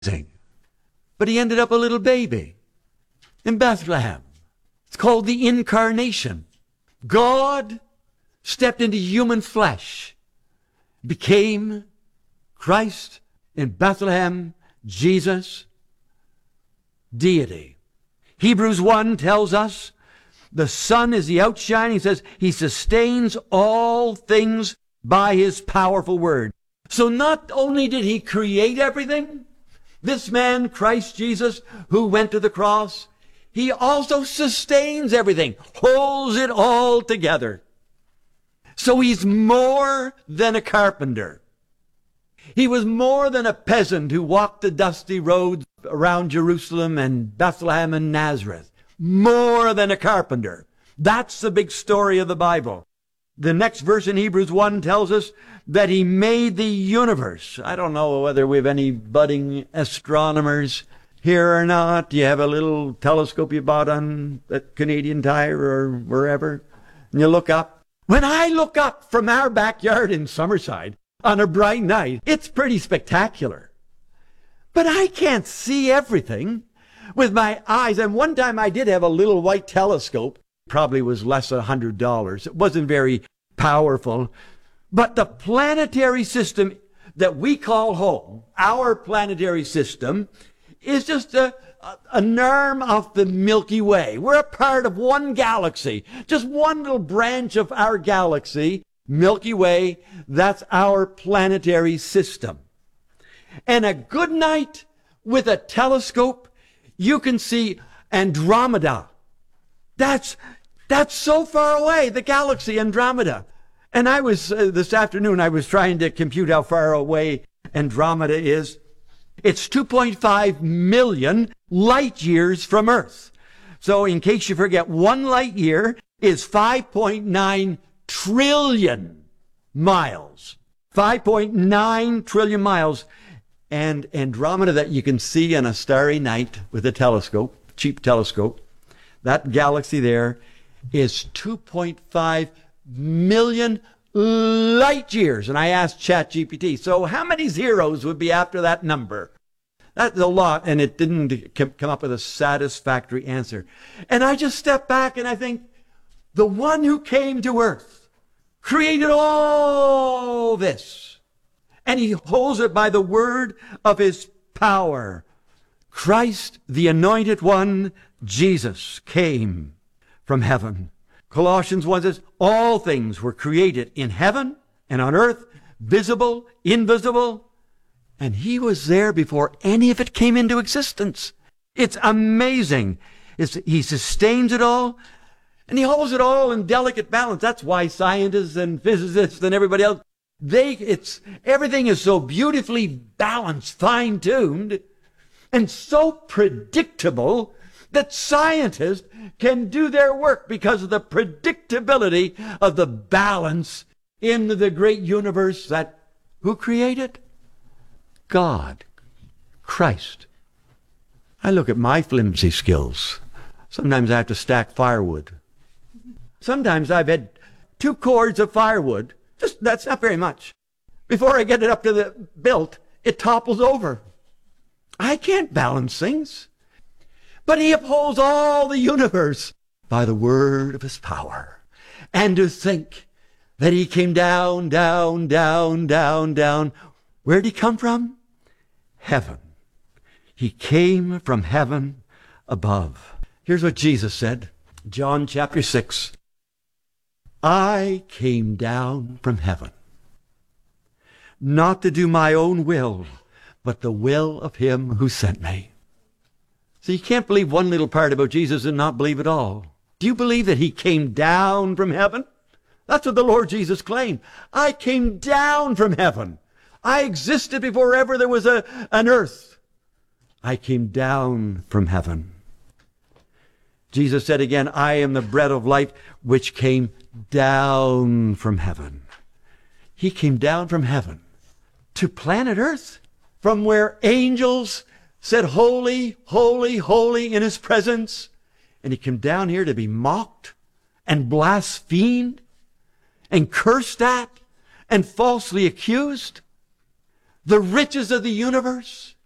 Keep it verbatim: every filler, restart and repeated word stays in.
But he ended up a little baby in Bethlehem. It's called the Incarnation. God stepped into human flesh, became Christ in Bethlehem, Jesus, deity. Hebrews one tells us the Son is the outshining. He says he sustains all things by his powerful word. So not only did he create everything, this man, Christ Jesus, who went to the cross, he also sustains everything, holds it all together. So he's more than a carpenter. He was more than a peasant who walked the dusty roads around Jerusalem and Bethlehem and Nazareth. More than a carpenter. That's the big story of the Bible. The next verse in Hebrews one tells us that he made the universe. I don't know whether we have any budding astronomers here or not. Do you have a little telescope you bought on at Canadian Tire or wherever? And you look up. When I look up from our backyard in Summerside on a bright night, it's pretty spectacular. But I can't see everything with my eyes. And one time I did have a little white telescope. Probably was less than one hundred dollars. It wasn't very powerful. But the planetary system that we call home, our planetary system, is just a, a, an arm of the Milky Way. We're a part of one galaxy, just one little branch of our galaxy, Milky Way. That's our planetary system. And a good night with a telescope, you can see Andromeda. That's, that's so far away, the galaxy Andromeda. And I was, uh, this afternoon, I was trying to compute how far away Andromeda is. It's two point five million light years from Earth. So in case you forget, one light year is five point nine trillion miles. five point nine trillion miles. And Andromeda, that you can see on a starry night with a telescope, cheap telescope, that galaxy there is two point five million light years. And I asked ChatGPT, so how many zeros would be after that number? That's a lot, and it didn't come up with a satisfactory answer. And I just step back and I think, the one who came to earth created all this, and he holds it by the word of his power. Christ, the anointed one, Jesus, came from heaven. Colossians one says, all things were created in heaven and on earth, visible, invisible, and he was there before any of it came into existence. It's amazing. It's, he sustains it all, and he holds it all in delicate balance. That's why scientists and physicists and everybody else, they, it's, everything is so beautifully balanced, fine-tuned, and so predictable that scientists can do their work because of the predictability of the balance in the great universe that, who created? God, Christ. I look at my flimsy skills. Sometimes I have to stack firewood. Sometimes I've had two cords of firewood. Just, that's not very much. Before I get it up to the built, it topples over. I can't balance things. But he upholds all the universe by the word of his power. And to think that he came down, down, down, down, down. Where did he come from? Heaven. He came from heaven above. Here's what Jesus said, John chapter six. I came down from heaven, not to do my own will, but the will of him who sent me. So you can't believe one little part about Jesus and not believe it all. Do you believe that he came down from heaven? That's what the Lord Jesus claimed. I came down from heaven. I existed before ever there was a, an earth. I came down from heaven. Jesus said again, I am the bread of life which came down from heaven. He came down from heaven to planet Earth, from where angels said, holy, holy, holy in his presence. And he came down here to be mocked and blasphemed and cursed at and falsely accused. The riches of the universe,